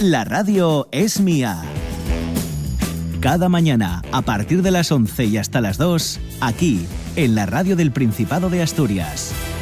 La radio es mía. Cada mañana, a partir de las 11 y hasta las 2, aquí, en la radio del Principado de Asturias.